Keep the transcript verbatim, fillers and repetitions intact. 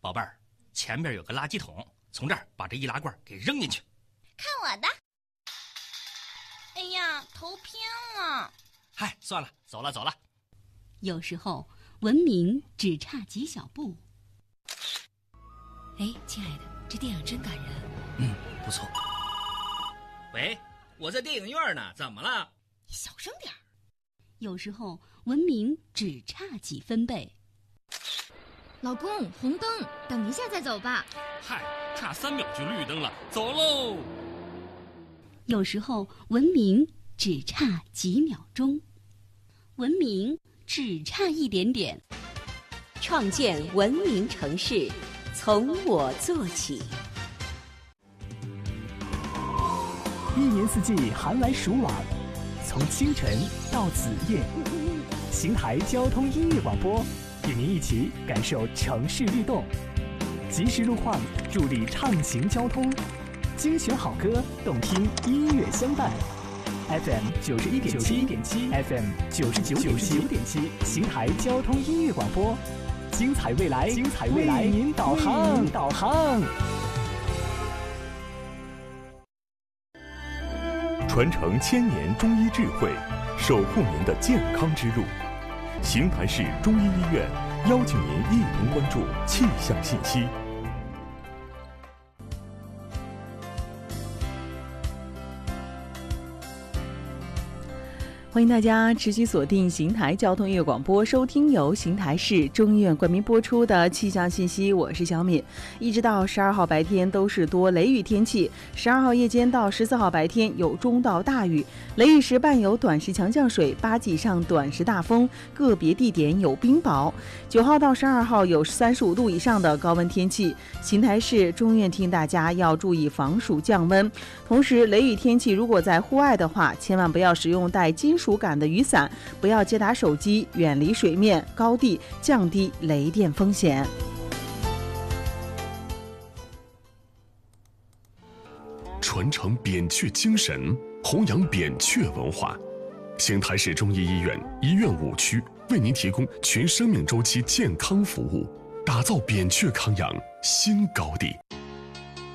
宝贝儿，前边有个垃圾桶，从这儿把这易拉罐给扔进去。 看我的！哎呀，头偏了。 嗨，算了，走了走了。 有时候文明只差几小步。 哎，亲爱的，这电影真感人。 嗯，不错。喂，我在电影院呢，怎么了？ 你小声点儿。 有时候文明只差几分贝。 老公，红灯，等一下再走吧。 嗨，差三秒就绿灯了，走喽。 有时候文明只差几秒钟，文明只差一点点。 创建文明城市，从我做起。 一年四季寒来暑往，从清晨到子夜，邢台交通音乐广播与您一起感受城市律动，及时路况助力畅行交通，精选好歌，动听音乐相伴。F M 九十一点七点七 ，F M 九十九点九点七，邢台交通音乐广播，精彩未来，精彩未来，为您导航，导航。 传承千年中医智慧，守护您的健康之路。邢台市中医医院邀请您一同关注气象信息。 欢迎大家持续锁定邢台交通音乐广播，收听由邢台市中医院冠名播出的气象信息。我是小敏。一直到十二号白天都是多雷雨天气，十二号夜间到十四号白天有中到大雨，雷雨时伴有短时强降水，八级以上短时大风，个别地点有冰雹。九号到十二号有三十五度以上的高温天气，邢台市中医院提醒大家要注意防暑降温。同时，雷雨天气如果在户外的话，千万不要使用带金属感的雨伞，不要接打手机，远离水面高地，降低雷电风险。 传承扁鹊精神，弘扬扁鹊文化。邢台市中医医院医院五区为您提供全生命周期健康服务，打造扁鹊康养新高地。